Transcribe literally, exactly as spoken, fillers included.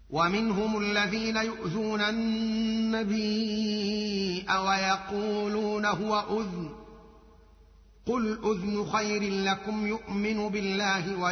ومنهم الذين يؤذون النبي ويقولون هو أذن قل أذن خير لكم يؤمن بالله